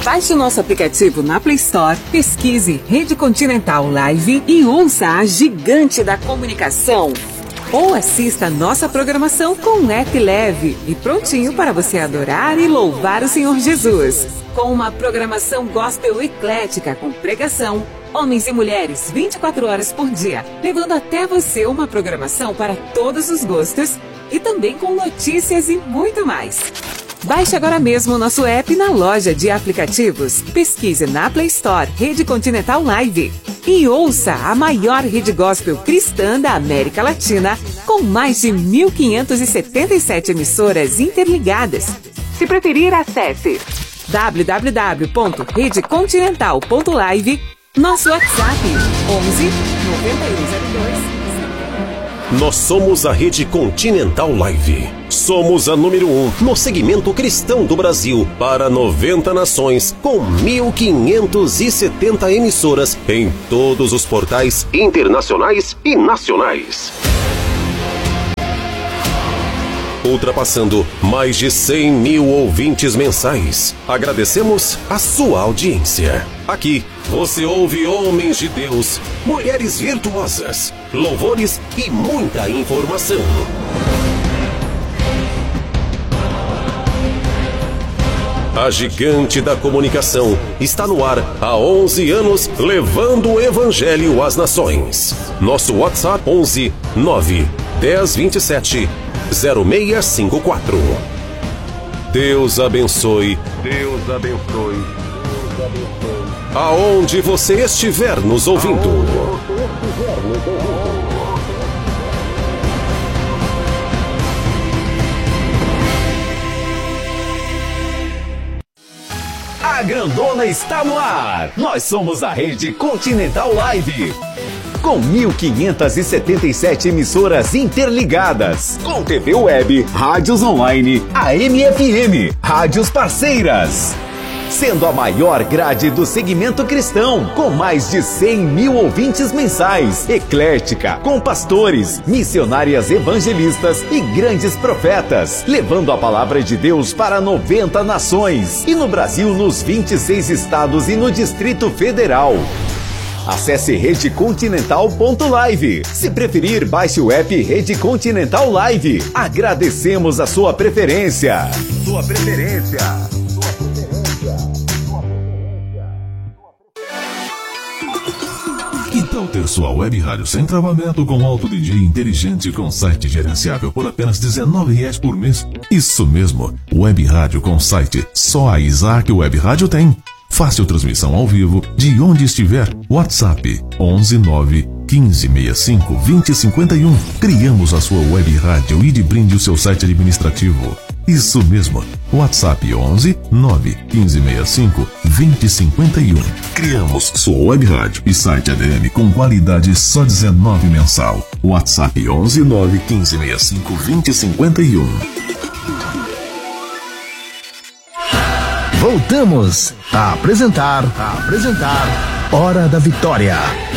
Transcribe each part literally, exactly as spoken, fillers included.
Baixe o nosso aplicativo na Play Store, pesquise Rede Continental Live e ouça a gigante da comunicação. Ou assista a nossa programação com um app leve e prontinho para você adorar e louvar o Senhor Jesus. Com uma programação gospel eclética com pregação, homens e mulheres vinte e quatro horas por dia, levando até você uma programação para todos os gostos e também com notícias e muito mais. Baixe agora mesmo o nosso app na loja de aplicativos. Pesquise na Play Store Rede Continental Live e ouça a maior rede gospel cristã da América Latina, com mais de mil quinhentas e setenta e sete emissoras interligadas. Se preferir, acesse w w w ponto rede continental ponto live, nosso WhatsApp onze, noventa e um zero dois. Nós somos a Rede Continental Live. Somos a número um no segmento cristão do Brasil para noventa nações, com mil quinhentas e setenta emissoras em todos os portais internacionais e nacionais. Ultrapassando mais de cem mil ouvintes mensais. Agradecemos a sua audiência. Aqui você ouve homens de Deus, mulheres virtuosas, louvores e muita informação. A gigante da comunicação está no ar há onze anos, levando o evangelho às nações. Nosso WhatsApp onze nove dez vinte e sete zero seis cinco quatro. Deus abençoe. Deus abençoe. Deus abençoe. Aonde você estiver nos ouvindo. A grandona está no ar. Nós somos a Rede Continental Live. Com mil quinhentas e setenta e sete emissoras interligadas, com T V web, rádios online, A M F M, rádios parceiras. Sendo a maior grade do segmento cristão, com mais de cem mil ouvintes mensais, eclética, com pastores, missionárias evangelistas e grandes profetas, levando a palavra de Deus para noventa nações, e no Brasil nos vinte e seis estados e no Distrito Federal. Acesse rede continental ponto live. Se preferir, baixe o app Rede Continental Live. Agradecemos a sua preferência. Sua preferência. Sua preferência. Sua preferência. Que tal ter sua web rádio sem travamento, com alto D J inteligente, com site gerenciável por apenas dezenove reais por mês? Isso mesmo, web rádio com site. Só a Isaac Web Rádio tem. Fácil transmissão ao vivo, de onde estiver. WhatsApp onze nove quinze sessenta e cinco vinte cinquenta e um. Criamos a sua web rádio e de brinde o seu site administrativo. Isso mesmo, WhatsApp onze nove quinze sessenta e cinco vinte cinquenta e um. Criamos sua web rádio e site A D M com qualidade só dezenove mensal. WhatsApp onze nove quinze sessenta e cinco vinte cinquenta e um. Voltamos a apresentar, a apresentar Hora da Vitória.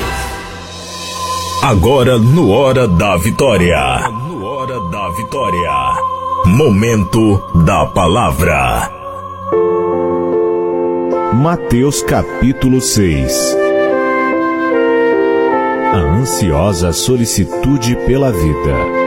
Agora no Hora da Vitória. No Hora da Vitória. Momento da Palavra. Mateus capítulo seis. A ansiosa solicitude pela vida.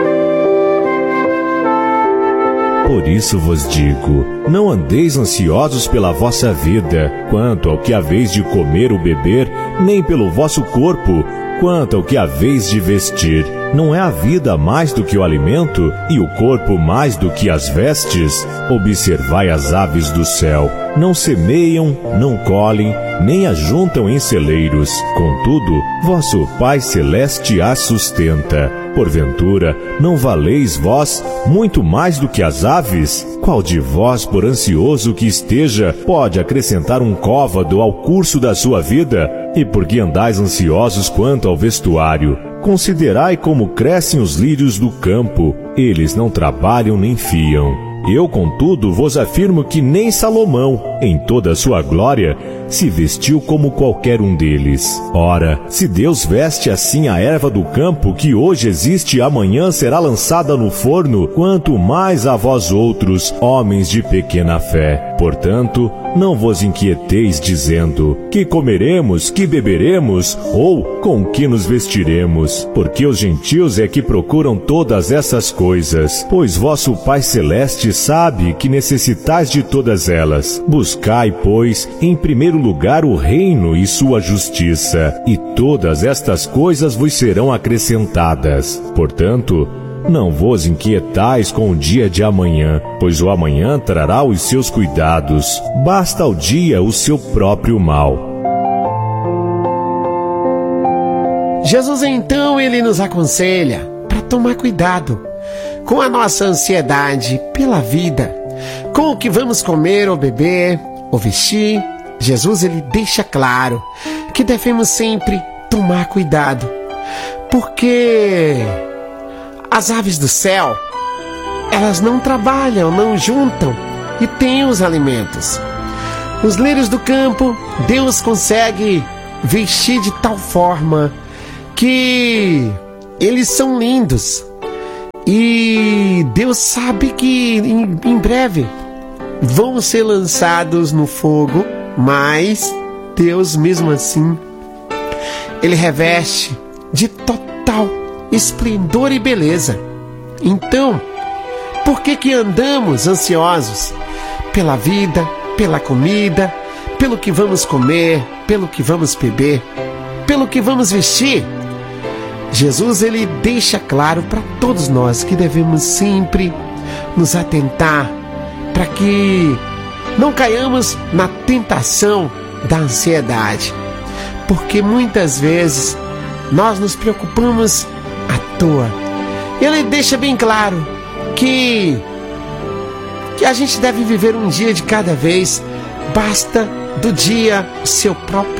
Por isso vos digo, não andeis ansiosos pela vossa vida, quanto ao que haveis de comer ou beber, nem pelo vosso corpo, quanto ao que haveis de vestir. Não é a vida mais do que o alimento, e o corpo mais do que as vestes? Observai as aves do céu. Não semeiam, não colhem, nem ajuntam em celeiros. Contudo, vosso Pai Celeste as sustenta. Porventura, não valeis vós muito mais do que as aves? Qual de vós, por ansioso que esteja, pode acrescentar um côvado ao curso da sua vida? E por que andais ansiosos quanto ao vestuário? Considerai como crescem os lírios do campo. Eles não trabalham nem fiam. Eu, contudo, vos afirmo que nem Salomão, em toda a sua glória, se vestiu como qualquer um deles. Ora, se Deus veste assim a erva do campo, que hoje existe e amanhã será lançada no forno, quanto mais a vós outros, homens de pequena fé. Portanto, não vos inquieteis dizendo: que comeremos, que beberemos, ou com que nos vestiremos? Porque os gentios é que procuram todas essas coisas. Pois vosso Pai Celeste sabe que necessitais de todas elas. Buscai, pois, em primeiro lugar o reino e sua justiça, e todas estas coisas vos serão acrescentadas. Portanto, não vos inquietais com o dia de amanhã, pois o amanhã trará os seus cuidados. Basta ao dia o seu próprio mal. Jesus, então, ele nos aconselha para tomar cuidado com a nossa ansiedade pela vida, com o que vamos comer ou beber ou vestir. Jesus, ele deixa claro que devemos sempre tomar cuidado, porque as aves do céu, elas não trabalham, não juntam e têm os alimentos. Os lírios do campo, Deus consegue vestir de tal forma que eles são lindos. E Deus sabe que em, em breve vão ser lançados no fogo, mas Deus mesmo assim, ele reveste de total esplendor e beleza. Então, por que que andamos ansiosos pela vida, pela comida, pelo que vamos comer, pelo que vamos beber, pelo que vamos vestir? Jesus, ele deixa claro para todos nós que devemos sempre nos atentar para que não caiamos na tentação da ansiedade, porque muitas vezes nós nos preocupamos à toa. Ele deixa bem claro que, que a gente deve viver um dia de cada vez, basta do dia o seu próprio